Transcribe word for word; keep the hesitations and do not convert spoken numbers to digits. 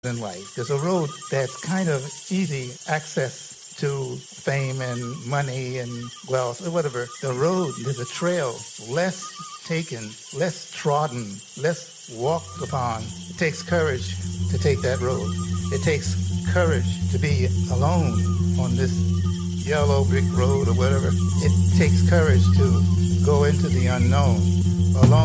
in life. There's a road that's kind of easy access to fame and money and wealth or whatever. The road, there's a trail less taken, less trodden, less walked upon. It takes courage to take that road. It takes courage to be alone on this yellow brick road or whatever. It takes courage to go into the unknown alone.